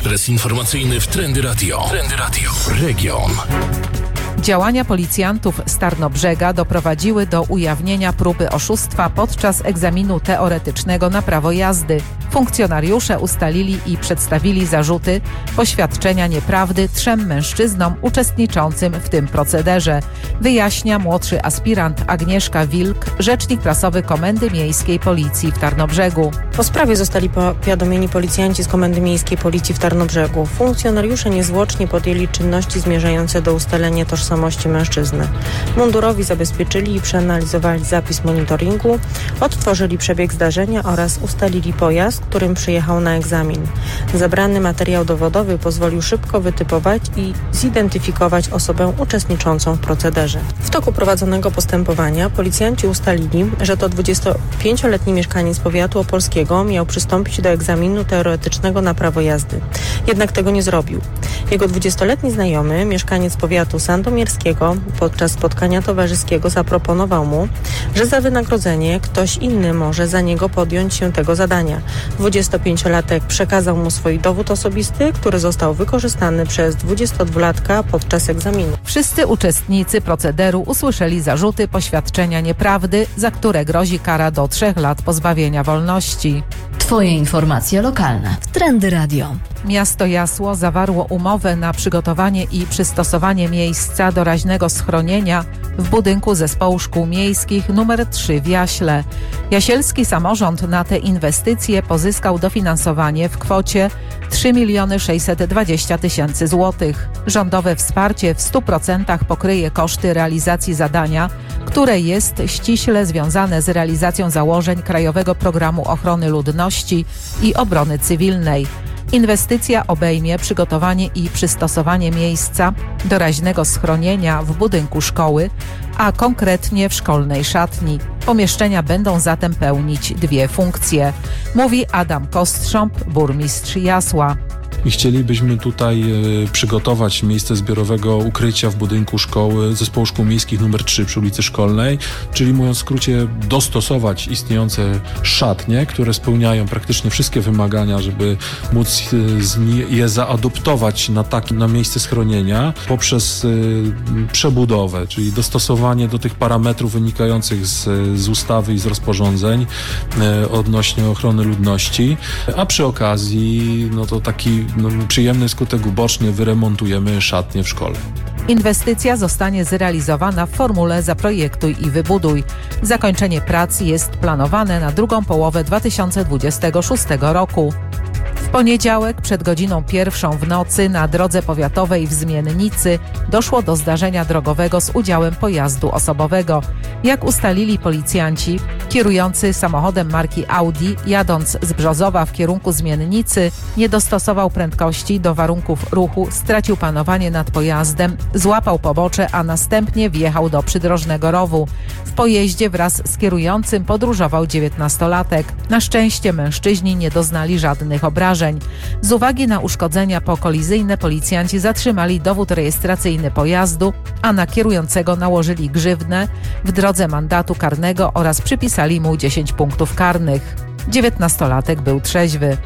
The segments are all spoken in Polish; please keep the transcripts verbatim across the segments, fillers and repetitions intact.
Ekspres informacyjny w Trendy Radio. Trendy Radio. Region. Działania policjantów z Tarnobrzega doprowadziły do ujawnienia próby oszustwa podczas egzaminu teoretycznego na prawo jazdy. Funkcjonariusze ustalili i przedstawili zarzuty poświadczenia nieprawdy trzem mężczyznom uczestniczącym w tym procederze. Wyjaśnia młodszy aspirant Agnieszka Wilk, rzecznik prasowy Komendy Miejskiej Policji w Tarnobrzegu. Po sprawie zostali powiadomieni policjanci z Komendy Miejskiej Policji w Tarnobrzegu. Funkcjonariusze niezwłocznie podjęli czynności zmierzające do ustalenia tożsamości mężczyzny. Mundurowi zabezpieczyli i przeanalizowali zapis monitoringu, odtworzyli przebieg zdarzenia oraz ustalili pojazd, którym przyjechał na egzamin. Zabrany materiał dowodowy pozwolił szybko wytypować i zidentyfikować osobę uczestniczącą w procederze. W toku prowadzonego postępowania policjanci ustalili, że to dwudziestopięcioletni mieszkaniec powiatu opolskiego miał przystąpić do egzaminu teoretycznego na prawo jazdy. Jednak tego nie zrobił. Jego dwudziestoletni znajomy, mieszkaniec powiatu sandomierskiego, podczas spotkania towarzyskiego zaproponował mu, że za wynagrodzenie ktoś inny może za niego podjąć się tego zadania. dwudziestopięciolatek przekazał mu swój dowód osobisty, który został wykorzystany przez dwudziestodwulatka podczas egzaminu. Wszyscy uczestnicy procederu usłyszeli zarzuty poświadczenia nieprawdy, za które grozi kara do trzech lat pozbawienia wolności. Twoje informacje lokalne w Trendy Radio. Miasto Jasło zawarło umowę na przygotowanie i przystosowanie miejsca doraźnego schronienia w budynku Zespołu Szkół Miejskich numer trzy w Jaśle. Jasielski samorząd na te inwestycje pozyskał dofinansowanie w kwocie trzy miliony sześćset dwadzieścia tysięcy złotych. Rządowe wsparcie w stu procentach pokryje koszty realizacji zadania, które jest ściśle związane z realizacją założeń Krajowego Programu Ochrony Ludności i Obrony Cywilnej. Inwestycja obejmie przygotowanie i przystosowanie miejsca doraźnego schronienia w budynku szkoły, a konkretnie w szkolnej szatni. Pomieszczenia będą zatem pełnić dwie funkcje, mówi Adam Kostrząb, burmistrz Jasła. I chcielibyśmy tutaj e, przygotować miejsce zbiorowego ukrycia w budynku szkoły Zespołu Szkół Miejskich numer trzy przy ulicy Szkolnej, czyli mówiąc w skrócie dostosować istniejące szatnie, które spełniają praktycznie wszystkie wymagania, żeby móc e, je zaadoptować na takie na miejsce schronienia poprzez e, przebudowę, czyli dostosowanie do tych parametrów wynikających z, z ustawy i z rozporządzeń e, odnośnie ochrony ludności, a przy okazji no to taki No, przyjemny skutek uboczny, wyremontujemy szatnię w szkole. Inwestycja zostanie zrealizowana w formule zaprojektuj i wybuduj. Zakończenie prac jest planowane na drugą połowę dwa tysiące dwudziestego szóstego roku. W poniedziałek przed godziną pierwszą w nocy na drodze powiatowej w Zmiennicy doszło do zdarzenia drogowego z udziałem pojazdu osobowego. Jak ustalili policjanci, kierujący samochodem marki Audi, jadąc z Brzozowa w kierunku Zmiennicy, nie dostosował prędkości do warunków ruchu, stracił panowanie nad pojazdem, złapał pobocze, a następnie wjechał do przydrożnego rowu. W pojeździe wraz z kierującym podróżował dziewiętnastolatek. Na szczęście mężczyźni nie doznali żadnych obrażeń. Z uwagi na uszkodzenia pokolizyjne policjanci zatrzymali dowód rejestracyjny pojazdu, a na kierującego nałożyli grzywnę w drodze mandatu karnego oraz przypisali mu dziesięć punktów karnych. dziewiętnastolatek był trzeźwy.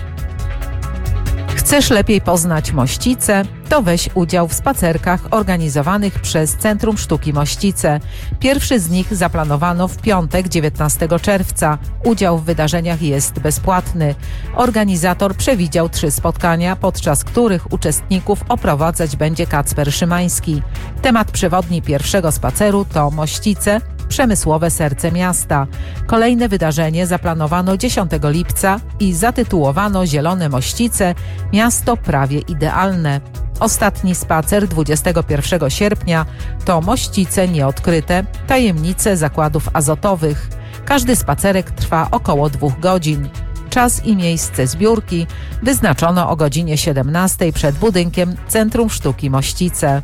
Chcesz lepiej poznać Mościce? To weź udział w spacerkach organizowanych przez Centrum Sztuki Mościce. Pierwszy z nich zaplanowano w piątek, dziewiętnastego czerwca. Udział w wydarzeniach jest bezpłatny. Organizator przewidział trzy spotkania, podczas których uczestników oprowadzać będzie Kacper Szymański. Temat przewodni pierwszego spaceru to Mościce, przemysłowe serce miasta. Kolejne wydarzenie zaplanowano dziesiątego lipca i zatytułowano Zielone Mościce – miasto prawie idealne. Ostatni spacer dwudziestego pierwszego sierpnia to Mościce nieodkryte – tajemnice zakładów azotowych. Każdy spacerek trwa około dwóch godzin. Czas i miejsce zbiórki wyznaczono o godzinie siedemnastej przed budynkiem Centrum Sztuki Mościce.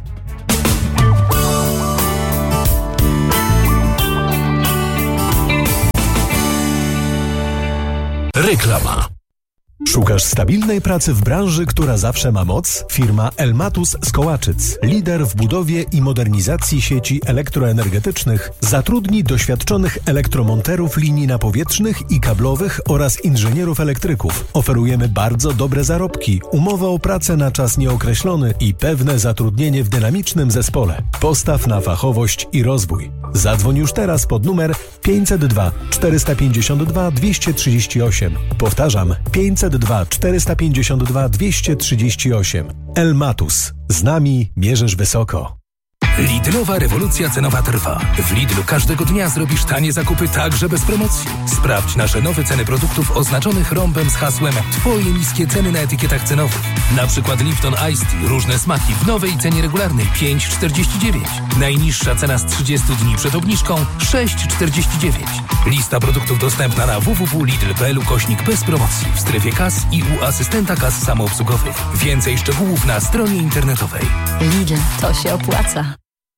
Reklama. Szukasz stabilnej pracy w branży, która zawsze ma moc? Firma Elmatus z Kołaczyc, lider w budowie i modernizacji sieci elektroenergetycznych, zatrudni doświadczonych elektromonterów linii napowietrznych i kablowych oraz inżynierów elektryków. Oferujemy bardzo dobre zarobki, umowę o pracę na czas nieokreślony i pewne zatrudnienie w dynamicznym zespole. Postaw na fachowość i rozwój. Zadzwoń już teraz pod numer pięćset dwa czterysta pięćdziesiąt dwa dwieście trzydzieści osiem. Powtarzam, pięćset dwa czterysta pięćdziesiąt dwa dwieście trzydzieści osiem. Elmatus. Z nami mierzysz wysoko. Lidlowa rewolucja cenowa trwa. W Lidlu każdego dnia zrobisz tanie zakupy także bez promocji. Sprawdź nasze nowe ceny produktów oznaczonych rąbem z hasłem Twoje niskie ceny na etykietach cenowych. Na przykład Lipton Iced Tea, różne smaki w nowej cenie regularnej pięć czterdzieści dziewięć. Najniższa cena z trzydziestu dni przed obniżką sześć czterdzieści dziewięć. Lista produktów dostępna na w w w kropka lidl kropka p l ukośnik bez promocji w strefie kas i u asystenta kas samoobsługowych. Więcej szczegółów na stronie internetowej. Lidl, to się opłaca.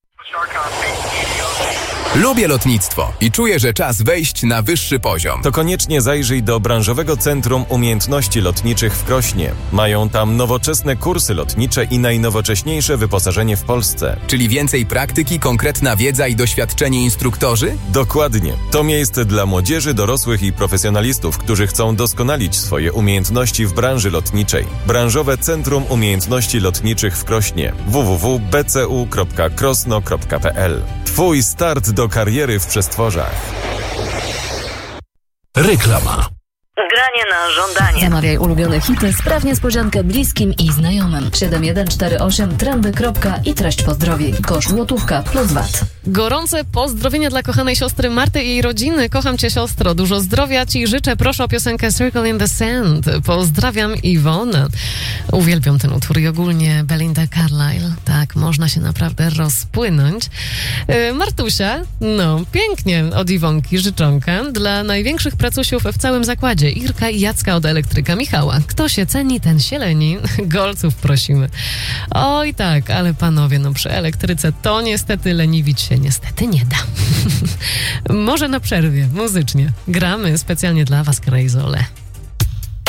Lubię lotnictwo i czuję, że czas wejść na wyższy poziom. To koniecznie zajrzyj do Branżowego Centrum Umiejętności Lotniczych w Krośnie. Mają tam nowoczesne kursy lotnicze i najnowocześniejsze wyposażenie w Polsce. Czyli więcej praktyki, konkretna wiedza i doświadczeni instruktorzy? Dokładnie. To miejsce dla młodzieży, dorosłych i profesjonalistów, którzy chcą doskonalić swoje umiejętności w branży lotniczej. Branżowe Centrum Umiejętności Lotniczych w Krośnie. w w w kropka b c u kropka krosno kropka p l. Twój start do kariery w przestworzach. Reklama. Granie na żądanie. Zamawiaj ulubione hity, spraw niespodziankę bliskim i znajomym. siedem jeden cztery osiem trendy. I treść pozdrowień. Koszt złotówka plus V A T. Gorące pozdrowienia dla kochanej siostry Marty i jej rodziny. Kocham cię, siostro. Dużo zdrowia ci życzę. Proszę o piosenkę Circle in the Sand. Pozdrawiam, Iwonę. Uwielbiam ten utwór i ogólnie Belinda Carlisle. Tak, można się naprawdę rozpłynąć. Yy, Martusia, no, pięknie od Iwonki życzonka dla największych pracusiów w całym zakładzie. Irka i Jacka od elektryka Michała. Kto się ceni, ten się leni. Golców prosimy. Oj tak, ale panowie, no przy elektryce to niestety leniwić się niestety nie da. Może na przerwie, muzycznie. Gramy specjalnie dla was Crazy Ole.